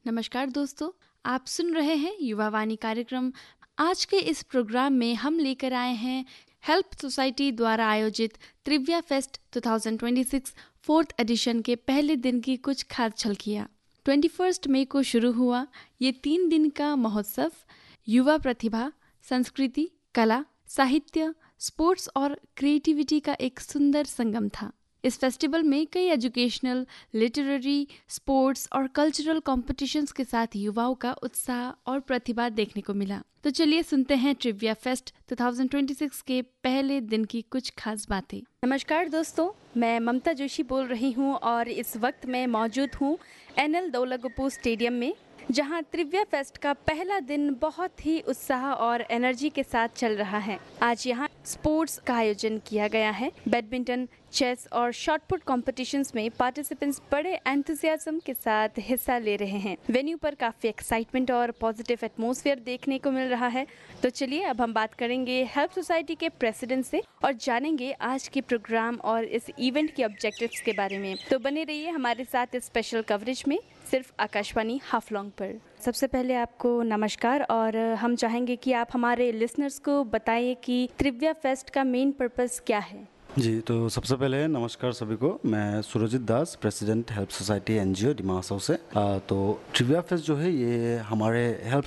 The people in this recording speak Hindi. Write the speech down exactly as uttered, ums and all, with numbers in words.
नमस्कार दोस्तों, आप सुन रहे हैं युवा वाणी कार्यक्रम। आज के इस प्रोग्राम में हम लेकर आए हैं हेल्प सोसाइटी द्वारा आयोजित त्रिव्या फेस्ट दो हज़ार छब्बीस फोर्थ एडिशन के पहले दिन की कुछ खास झलकियाँ। इक्कीस मई को शुरू हुआ ये तीन दिन का महोत्सव युवा प्रतिभा, संस्कृति, कला, साहित्य, स्पोर्ट्स और क्रिएटिविटी का एक सुंदर संगम था। इस फेस्टिवल में कई एजुकेशनल, लिटरेरी, स्पोर्ट्स और कल्चरल कॉम्पिटिशन्स के साथ युवाओं का उत्साह और प्रतिभा देखने को मिला। तो चलिए सुनते हैं ट्रिविया फेस्ट दो हज़ार छब्बीस के पहले दिन की कुछ खास बातें। नमस्कार दोस्तों, मैं ममता जोशी बोल रही हूँ और इस वक्त मैं मौजूद हूँ एनएल दौलतगप्पू स्टेडियम में, जहां त्रिव्या फेस्ट का पहला दिन बहुत ही उत्साह और एनर्जी के साथ चल रहा है। आज यहां स्पोर्ट्स का आयोजन किया गया है। बैडमिंटन, चेस और शॉटपुट कॉम्पिटिशन्स में पार्टिसिपेंट्स बड़े एंथुसियाज्म के साथ हिस्सा ले रहे हैं। वेन्यू पर काफ़ी एक्साइटमेंट और पॉजिटिव एटमॉस्फेयर देखने को मिल रहा है। तो चलिए अब हम बात करेंगे हेल्प सोसाइटी के प्रेसिडेंट से और जानेंगे आज के प्रोग्राम और इस इवेंट के ऑब्जेक्टिव्स के बारे में। तो बने रहिए हमारे साथ इस स्पेशल कवरेज में, सिर्फ आकाशवाणी हाफ लॉन्ग पर। सबसे पहले आपको नमस्कार, और हम चाहेंगे कि आप हमारे लिसनर्स को बताइए कि त्रिव्या फेस्ट का मेन पर्पस क्या है। जी, तो सबसे पहले नमस्कार सभी को। मैं सुरजीत दास, president help society NGO Dimasa से। आ, तो ट्रिविया फेस्ट जो है ये हमारे हेल्प